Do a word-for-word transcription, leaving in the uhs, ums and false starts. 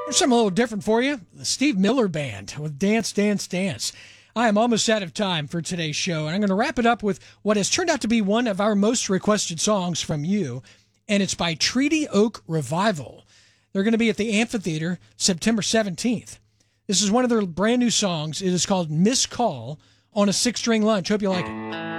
Here's something a little different for you. The Steve Miller Band with Dance, Dance, Dance. I am almost out of time for today's show, and I'm going to wrap it up with what has turned out to be one of our most requested songs from you, and it's by Treaty Oak Revival. They're going to be at the Amphitheater September seventeenth. This is one of their brand new songs. It is called Miss Call on a Six-String Lunch. Hope you like it.